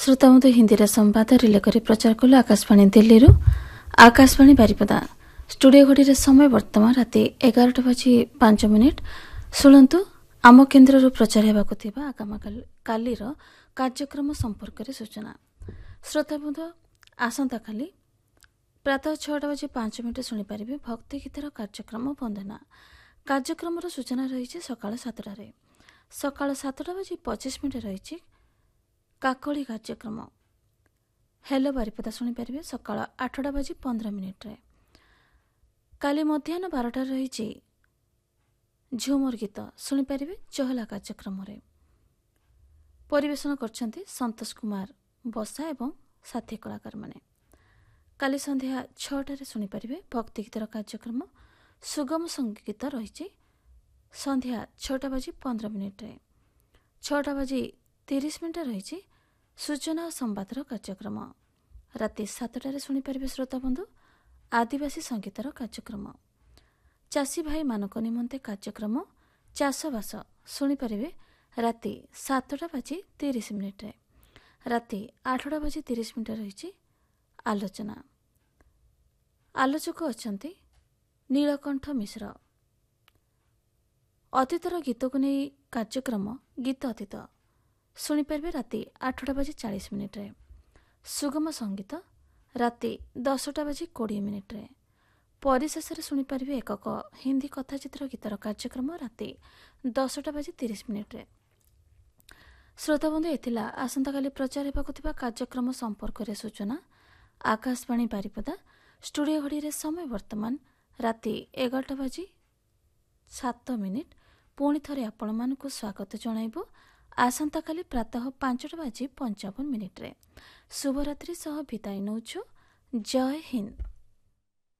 श्रोताबंधु हिंदी संवाद रिले कर प्रचार कलु आकाशवाणी दिल्ली आकाशवाणी बारिपदा स्टूडियो घड़ी समय वर्तमान राति 11:05 शुणु आम केन्द्र प्रचार होगा आगामी काली कार्यक्रम संपर्क में सूचना। श्रोताबंधु आसंता काली प्रातः 6:05 शुणिपारे भक्ति गीतर कार्यक्रम वंदना कार्यक्रम सूचना रही सकाल 7टार सकाल 7:25 रही काकली कार्यक्रम हेलो बारिपदा शुणिपारे सकाल 8:15 काली मध्याह्न 12टार रही झुमर गीत शुणिपारे चहला कार्यक्रम परिवेशन करछन्ति संतोष कुमार बसा एवं साथी कलाकार माने। काली संध्या 6टार शुणिपारे भक्ति गीतर कार्यक्रम सुगम संगीत रही संध्या 6:15 6:30 रही सूचना और संवादर कार्यक्रम राति 7टार शुणिपारे श्रोताबंधु आदिवासी संगीतर कार्यक्रम चाषी भाई मानक निमंते कार्यक्रम चाषबास शुणिपारे राति 7:30 राति 8:30 रही आलोचना आलोचक अच्छा नीलकंठ मिश्र। अतीतर गीत को नहीं कार्यक्रम गीत अतीत शुणिपारे राति 8:40 सुगम संगीत राति 10:20 परिशेष शुणिपारे एकक हिंदी कथाचित्र गीतर कार्यक्रम राति 10:30 श्रोताबंधु एथिला आसंता काली प्रचार होगा कार्यक्रम संपर्क में सूचना। आकाशवाणी बारिपदा स्टूडियो घड़ी समय वर्तमान राति 11:07 पुणी थरे आपण मानकु स्वागत जणाइबो आसंता काली प्रातः 5:55 शुभरात्रि सह विदाय नौछु। जय हिंद।